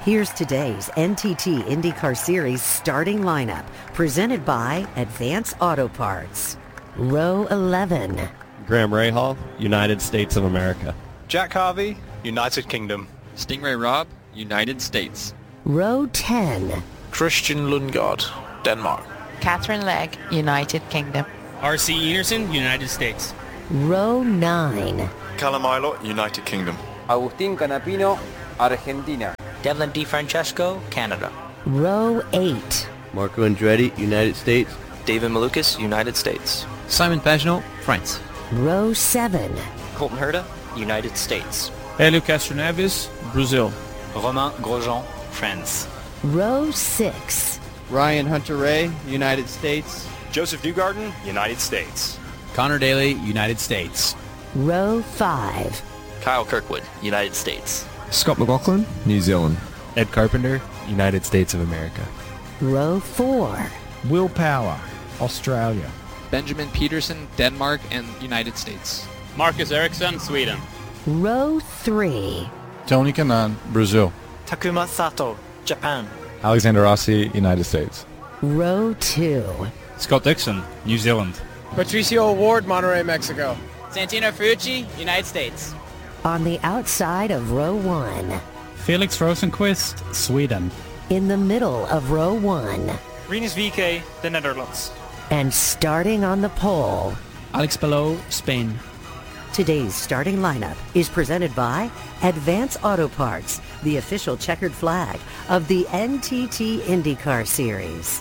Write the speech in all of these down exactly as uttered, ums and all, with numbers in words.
Here's today's N T T IndyCar Series starting lineup, presented by Advance Auto Parts. Row eleven. Graham Rahal, United States of America. Jack Harvey, United Kingdom. Stingray Rob, United States. Row ten. Christian Lundgaard, Denmark. Catherine Legg, United Kingdom. R C Enerson, United States. Row nine. Callum Ilott, United Kingdom. Agustín Canapino, Argentina. Devlin DiFrancesco, Canada. Row eight. Marco Andretti, United States. David Malukas, United States. Simon Pagenaud, France. Row seven. Colton Herta, United States. Hélio Castroneves, Brazil. Romain Grosjean, France. Row six. Ryan Hunter-Reay, United States. Joseph Newgarden, United States. Connor Daly, United States. Row five. Kyle Kirkwood, United States. Scott McLaughlin, New Zealand. Ed Carpenter, United States of America. Row four. Will Power, Australia. Benjamin Peterson, Denmark and United States. Marcus Ericsson, Sweden. Row three. Tony Kanaan, Brazil. Takuma Sato, Japan. Alexander Rossi, United States. Row two. Scott Dixon, New Zealand. Patricio Ward, Monterrey, Mexico. Santino Ferrucci, United States. On the outside of row one. Felix Rosenqvist, Sweden. In the middle of row one. Rinus V K, the Netherlands. And starting on the pole. Alex Palou, Spain. Today's starting lineup is presented by Advance Auto Parts, the official checkered flag of the N T T IndyCar Series.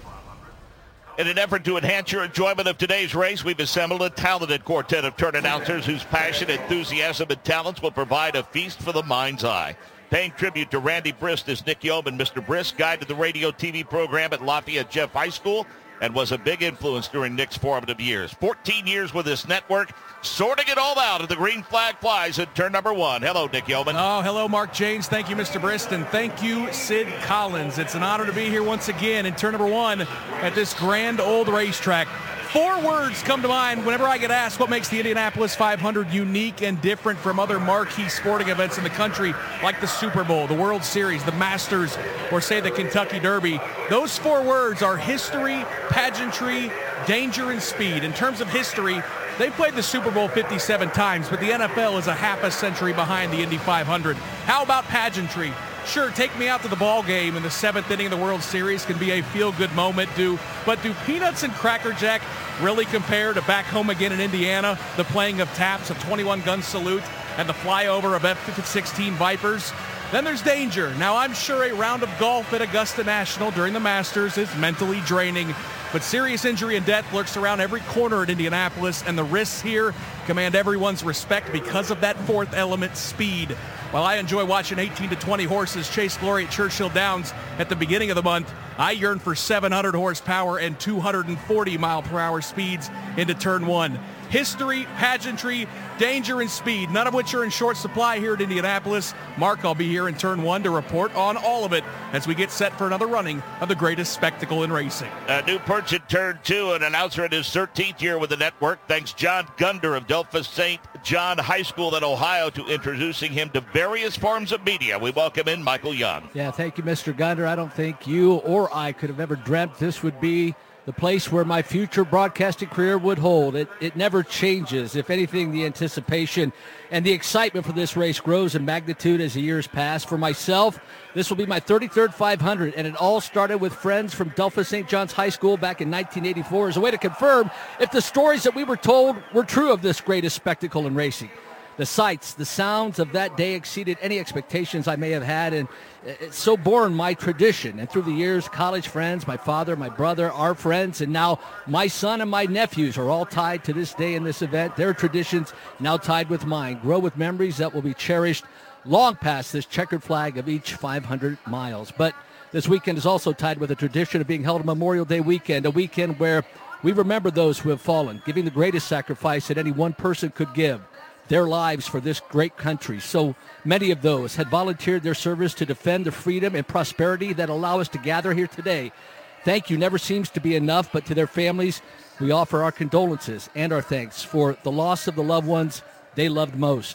In an effort to enhance your enjoyment of today's race, we've assembled a talented quartet of turn announcers whose passion, enthusiasm, and talents will provide a feast for the mind's eye. Paying tribute to Randy Brist is Nick Yeoman. Mister Brist guided the radio T V program at Lafayette Jeff High School and was a big influence during Nick's formative years. fourteen years with this network, sorting it all out as the green flag flies at turn number one. Hello, Nick Yeoman. Oh, hello, Mark James. Thank you, Mister Brist, and thank you, Sid Collins. It's an honor to be here once again in turn number one at this grand old racetrack. Four words come to mind whenever I get asked what makes the Indianapolis five hundred unique and different from other marquee sporting events in the country, like the Super Bowl, the World Series, the Masters, or say the Kentucky Derby. Those four words are history, pageantry, danger, and speed. In terms of history, they played the Super Bowl fifty-seven times, but the N F L is a half a century behind the Indy five hundred. How about pageantry? Sure, take me out to the ball game in the seventh inning of the World Series can be a feel-good moment, do, but do peanuts and Cracker Jack really compare to back home again in Indiana, the playing of taps, a twenty-one gun salute, and the flyover of F sixteen Vipers? Then there's danger. Now, I'm sure a round of golf at Augusta National during the Masters is mentally draining, but serious injury and death lurks around every corner at Indianapolis, and the risks here command everyone's respect because of that fourth element, speed. While I enjoy watching eighteen to twenty horses chase glory at Churchill Downs at the beginning of the month, I yearn for seven hundred horsepower and two hundred forty mile per hour speeds into turn one. History, pageantry, danger, and speed, none of which are in short supply here at Indianapolis. Mark, I'll be here in turn one to report on all of it as we get set for another running of the greatest spectacle in racing. A new perch at turn two, an announcer in his thirteenth year with the network. Thanks John Gunder of Delphos Saint John High School in Ohio to introducing him to various forms of media. We welcome in Michael Young. Yeah, thank you, Mister Gunder. I don't think you or I could have ever dreamt this would be the place where my future broadcasting career would hold. It it never changes. If anything, the anticipation and the excitement for this race grows in magnitude as the years pass. For myself, this will be my thirty-third five hundred, and it all started with friends from Delphos Saint John's High School back in nineteen eighty-four as a way to confirm if the stories that we were told were true of this greatest spectacle in racing. The sights, the sounds of that day exceeded any expectations I may have had, and it's so born my tradition. And through the years, college friends, my father, my brother, our friends, and now my son and my nephews are all tied to this day in this event. Their traditions now tied with mine grow with memories that will be cherished long past this checkered flag of each five hundred miles. But this weekend is also tied with a tradition of being held on Memorial Day weekend, a weekend where we remember those who have fallen, giving the greatest sacrifice that any one person could give, their lives for this great country. So many of those had volunteered their service to defend the freedom and prosperity that allow us to gather here today. Thank you never seems to be enough, but to their families, we offer our condolences and our thanks for the loss of the loved ones they loved most.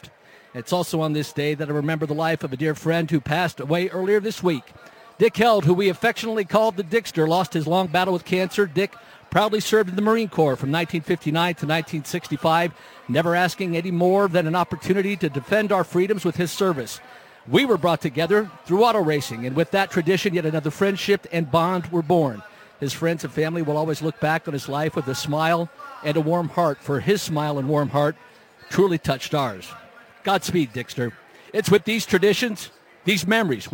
It's also on this day that I remember the life of a dear friend who passed away earlier this week. Dick Held, who we affectionately called the Dickster, lost his long battle with cancer. Dick proudly served in the Marine Corps from nineteen fifty-nine to nineteen sixty-five, never asking any more than an opportunity to defend our freedoms with his service. We were brought together through auto racing, and with that tradition, yet another friendship and bond were born. His friends and family will always look back on his life with a smile and a warm heart, for his smile and warm heart truly touched ours. Godspeed, Dickster. It's with these traditions, these memories,